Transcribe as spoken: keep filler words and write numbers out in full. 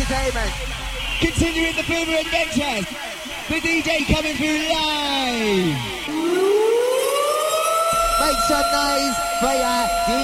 Entertainment. Continuing the Boomer Adventures. The D J coming through live. Make some noise for ya.